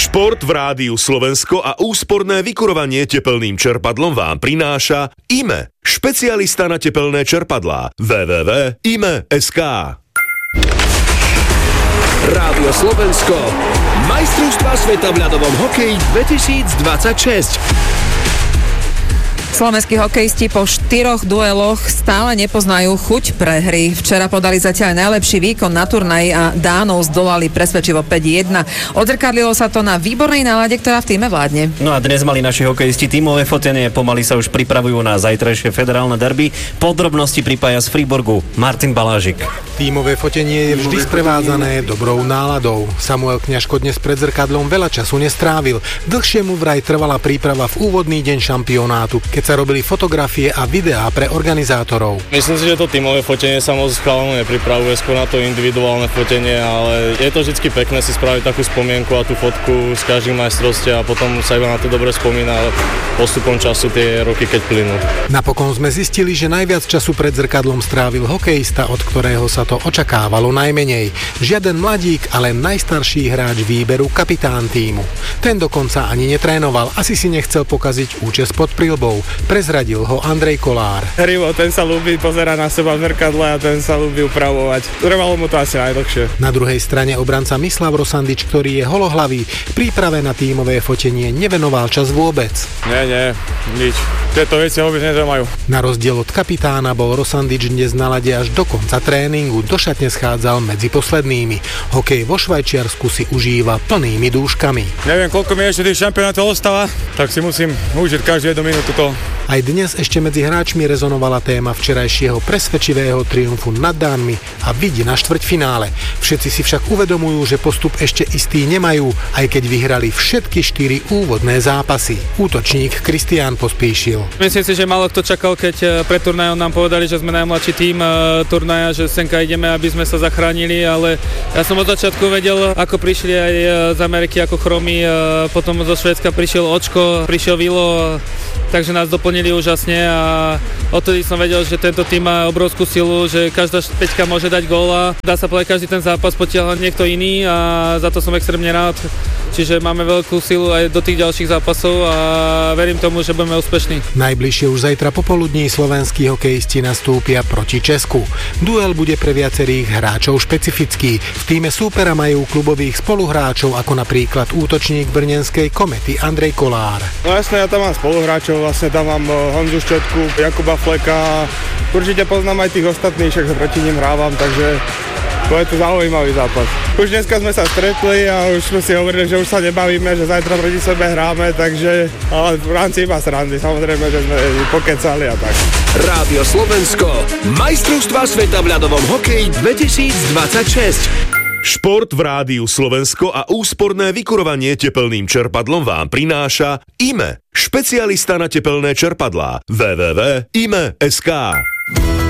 Šport v Rádiu Slovensko a úsporné vykurovanie tepelným čerpadlom vám prináša IME, špecialista na tepelné čerpadlá. www.ime.sk. Rádio Slovensko, majstrovstvá sveta v ľadovom hokeji 2026. Slovenskí hokejisti po 4 dueloch stále nepoznajú chuť prehry. Včera podali zatiaľ najlepší výkon na turnaji a Dánov zdolali presvedčivo 5-1. Odzrkadlilo sa to na výbornej nálade, ktorá v tíme vládne. No a dnes mali naši hokejisti tímové fotenie, pomaly sa už pripravujú na zajtrajšie federálne derby. Podrobnosti pripája z Friburgu Martin Balážik. Tímové fotenie je vždy sprevádzané dobrou náladou. Samuel Kňažko dnes pred zrkadlom veľa času nestrávil. Dlhšie mu vraj trvala príprava v úvodný deň šampionátu, keď sa robili fotografie a videá pre organizátorov. Myslím si, že to tímové fotenie sa moc schválne nepripravuje, skôr na to individuálne fotenie, ale je to vždy pekné si spraviť takú spomienku a tú fotku z každých majstrovstiev a potom sa iba na to dobre spomína postupom času tie roky, keď plynú. Napokon sme zistili, že najviac času pred zrkadlom strávil hokejista, od ktorého sa to očakávalo najmenej. Žiaden mladík, ale najstarší hráč výberu, kapitán tímu. Ten dokonca ani netrénoval, asi si nechcel pokaziť účes pod prilbou. Prezradil ho Andrej Kolár. Hrivo, ten sa ľúbi pozerať na seba v zrkadle a ten sa ľúbi upravovať. Trvalo mu to asi najdlhšie. Na druhej strane obranca Mislav Rosandič, ktorý je holohlavý, príprave na tímové fotenie nevenoval čas vôbec. Nie, nič. Tieto veci vôbec nezaujímajú. Na rozdiel od kapitána bol Rosandič dnes na lade až do konca tréningu, do šatne schádzal medzi poslednými. Hokej vo Švajčiarsku si užíva plnými dúškami. Neviem, koľko mi ešte tých šampionátov ostáva, tak si musím užiť každú jednu minútu toho. Aj dnes ešte medzi hráčmi rezonovala téma včerajšieho presvedčivého triumfu nad Dánmi a vidí na štvrťfinále. Všetci si však uvedomujú, že postup ešte istý nemajú, aj keď vyhrali všetky 4 úvodné zápasy. Útočník Kristián Pospíšil. Myslím si, že málo kto čakal, keď pred turnajom nám povedali, že sme najmladší tím turnaja, že senka ideme, aby sme sa zachránili, ale ja som od začiatku vedel, ako prišli aj z Ameriky ako Chromy, potom zo Švédska prišiel Očko, prišiel Vilo, takže nás doplnili úžasne a odtedy som vedel, že tento tým má obrovskú silu, že každá špeťka môže dať góla. Dá sa povedať, každý ten zápas potiahla niekto iný a za to som extrémne rád. Čiže máme veľkú silu aj do tých ďalších zápasov a verím tomu, že budeme úspešní. Najbližšie už zajtra popoludní slovenskí hokejisti nastúpia proti Česku. Duel bude pre viacerých hráčov špecifický. V tíme súpera majú klubových spoluhráčov ako napríklad útočník brnenskej Komety Andrej Kolár. No jasne, ja tam mám spoluhráčov, vlastne tam mám Honzu Ščetku, Jakuba Fleka. Určite poznám aj tých ostatných, však proti nim hrávam, takže bude to zaujímavý zápas. Už dneska sme sa stretli a už sme si hovorili, že už sa nebavíme, že zajtra proti sebe hráme, takže ale v rámci iba srandy, samozrejme, že sme pokecali a tak. Rádio Slovensko, majstrovstvá sveta v ľadovom hokeji 2026. Šport v Rádiu Slovensko a úsporné vykurovanie tepelným čerpadlom vám prináša IME, špecialista na tepelné čerpadlá. www.ime.sk.